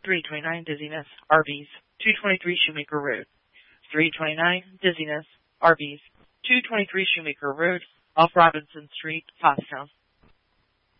329 Dizziness, Arby's, 223 Shoemaker Road. 329 Dizziness, Arby's, 223 Shoemaker Road, off Robinson Street, Pottstown.